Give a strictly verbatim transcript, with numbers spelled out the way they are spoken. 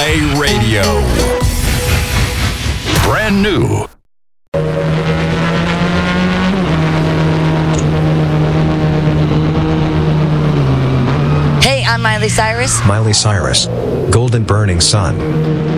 Play Radio. Brand new. Hey, I'm Miley Cyrus. Miley Cyrus. Golden Burning Sun.